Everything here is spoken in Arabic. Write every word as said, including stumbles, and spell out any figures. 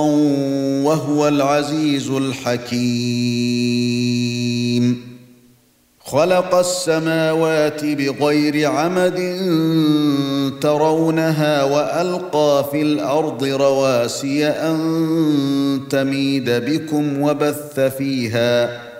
وهو العزيز الحكيم خلق السماوات بغير عمد ترونها وألقى في الأرض رواسي أن تميد بكم وبث فيها